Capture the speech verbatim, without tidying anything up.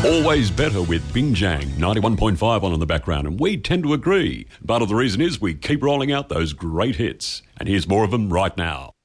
Always better with Bingjang, ninety-one point five on in the background, and we tend to agree. Part of the reason is we keep rolling out those great hits. And here's more of them right now.